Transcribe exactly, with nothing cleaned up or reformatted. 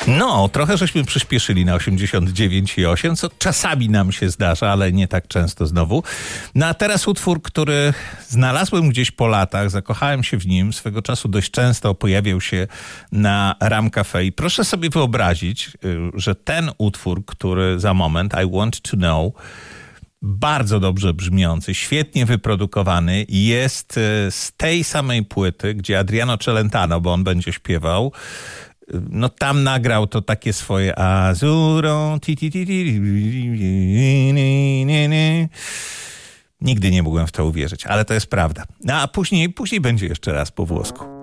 No, trochę żeśmy przyspieszyli na osiemdziesiąt dziewięć i osiem, co czasami nam się zdarza, ale nie tak często znowu. No a teraz utwór, który znalazłem gdzieś po latach, zakochałem się w nim, swego czasu dość często pojawiał się na Ram Cafe i proszę sobie wyobrazić, że ten utwór, który za moment, I Want to Know, bardzo dobrze brzmiący, świetnie wyprodukowany, jest z tej samej płyty, gdzie Adriano Celentano, bo on będzie śpiewał, no tam nagrał to takie swoje Azurą, ti, ti, ti, ti, nigdy nie mogłem w to uwierzyć, ale to jest prawda. No, a później, później będzie jeszcze raz po włosku.